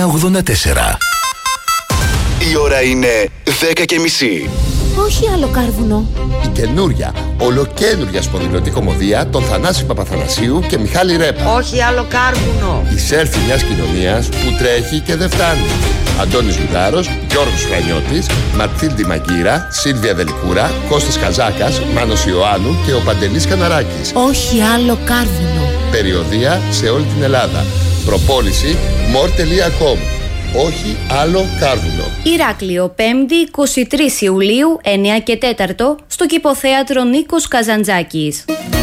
Η ώρα είναι 10:30. Όχι άλλο κάρβουνο. Η καινούρια, ολοκαίνουρια σπονδυλωτή κομμωδία των Θανάση Παπαθανασίου και Μιχάλη Ρέπα. Όχι άλλο κάρβουνο. Η σέλφη μιας κοινωνίας που τρέχει και δεν φτάνει. Αντώνης Λουδάρος, Γιώργος Φρανιώτης, Μαρθίλντη Μαγκύρα, Σίλβια Δελικούρα, Κώστας Καζάκας, Μάνος Ιωάννου και ο Παντελής Καναράκης. Όχι άλλο κάρβουνο. Περιοδεία σε όλη την Ελλάδα. Προπόληση more.com. Όχι άλλο κάρβουνο. Ηράκλειο, 5η 23 Ιουλίου, 9 και 4, στο Κηποθέατρο Νίκος Καζαντζάκης.